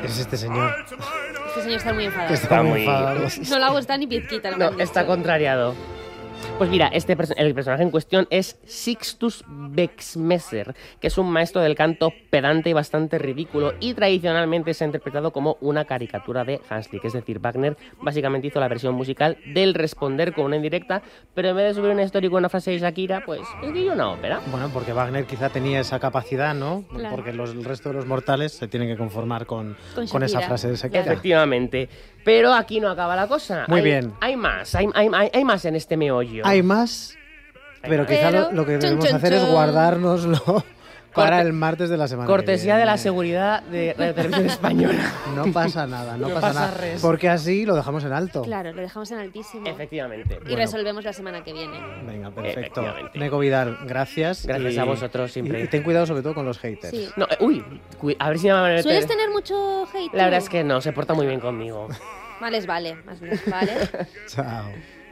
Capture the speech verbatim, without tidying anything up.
Es este señor. Este señor está muy enfadado. Está muy muy- enfadado. No le ha gustado ni pizquita lo que No, han dicho. está contrariado. Pues mira, este perso- el personaje en cuestión es Sixtus Bexmesser, que es un maestro del canto pedante y bastante ridículo, y tradicionalmente se ha interpretado como una caricatura de Hanslick. Es decir, Wagner básicamente hizo la versión musical del responder con una indirecta, pero en vez de subir una historia con una frase de Shakira, pues escribió una ópera. Bueno, porque Wagner quizá tenía esa capacidad, ¿no? Claro. Porque los, el resto de los mortales se tienen que conformar con, Con con esa Shakira. frase de Shakira. Efectivamente. Pero aquí no acaba la cosa. Muy Hay- bien. Hay más, hay, hay, hay- hay más en este meollo. Hay más, pero quizá Pero, lo, lo que chun, debemos chun, hacer es chun. guardárnoslo para Corte- el martes de la semana Cortesía que de la viene. seguridad de Radio Televisión Española. No pasa nada, no, No pasa, pasa nada. res. Porque así lo dejamos en alto. Claro, lo dejamos en altísimo. Efectivamente. Y resolvemos la semana que viene. Venga, perfecto. Efectivamente. Neko Vidal, gracias. Gracias a vosotros siempre. Y, y ten cuidado sobre todo con los haters. Sí. No, eh, uy, cu- a ver si me van a meter... ¿Sueles tener mucho hate? La verdad tú? es que no, se porta muy bien conmigo. Más les vale, más les vale. Chao.